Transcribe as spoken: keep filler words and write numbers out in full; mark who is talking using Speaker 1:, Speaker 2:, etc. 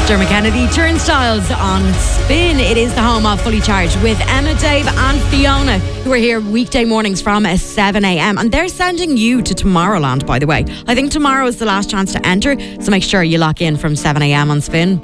Speaker 1: Dermot Kennedy, Turnstiles on Spin. It is the home of Fully Charged with Emma, Dave and Fiona, who are here weekday mornings from seven a.m. And they're sending you to Tomorrowland, by the way. I think tomorrow is the last chance to enter, so make sure you lock in from seven a.m. on Spin.